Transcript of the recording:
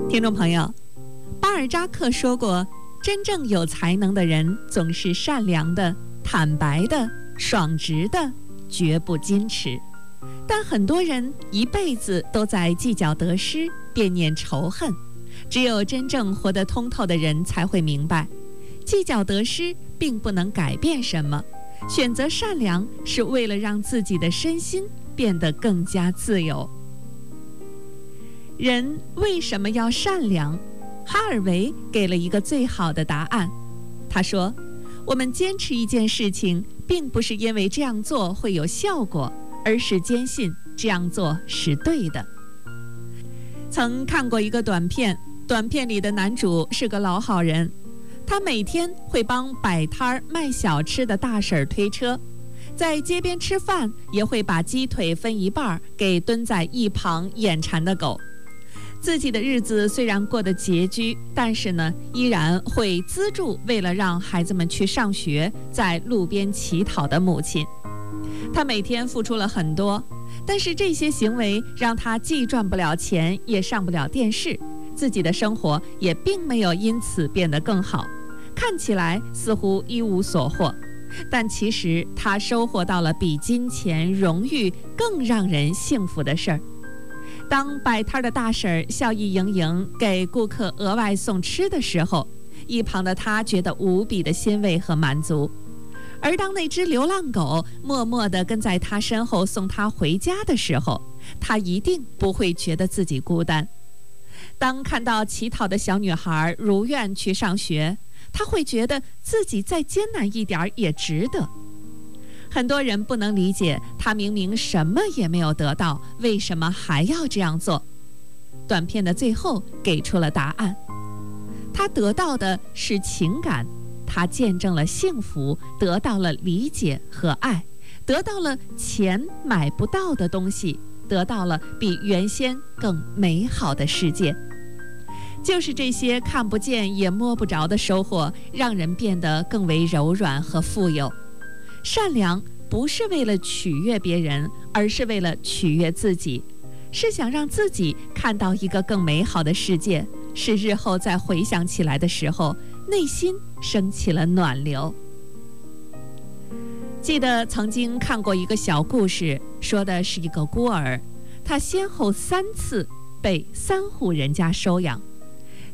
听众朋友，巴尔扎克说过，真正有才能的人总是善良的、坦白的、爽直的，绝不矜持。但很多人一辈子都在计较得失，惦念仇恨。只有真正活得通透的人才会明白，计较得失并不能改变什么，选择善良是为了让自己的身心变得更加自由。人为什么要善良？哈尔维给了一个最好的答案。他说，我们坚持一件事情，并不是因为这样做会有效果，而是坚信这样做是对的。曾看过一个短片，短片里的男主是个老好人，他每天会帮摆摊卖小吃的大婶推车，在街边吃饭也会把鸡腿分一半给蹲在一旁眼馋的狗。自己的日子虽然过得拮据，但是呢，依然会资助为了让孩子们去上学，在路边乞讨的母亲。他每天付出了很多，但是这些行为让他既赚不了钱，也上不了电视，自己的生活也并没有因此变得更好，看起来似乎一无所获。但其实他收获到了比金钱、荣誉更让人幸福的事儿。当摆摊的大婶笑意盈盈给顾客额外送吃的时候，一旁的他觉得无比的欣慰和满足。而当那只流浪狗默默地跟在他身后送他回家的时候，他一定不会觉得自己孤单。当看到乞讨的小女孩如愿去上学，他会觉得自己再艰难一点也值得。很多人不能理解，他明明什么也没有得到，为什么还要这样做？短片的最后给出了答案，他得到的是情感，他见证了幸福，得到了理解和爱，得到了钱买不到的东西，得到了比原先更美好的世界。就是这些看不见也摸不着的收获，让人变得更为柔软和富有。善良不是为了取悦别人，而是为了取悦自己，是想让自己看到一个更美好的世界，是日后再回想起来的时候，内心升起了暖流。记得曾经看过一个小故事，说的是一个孤儿，他先后3次被3户人家收养。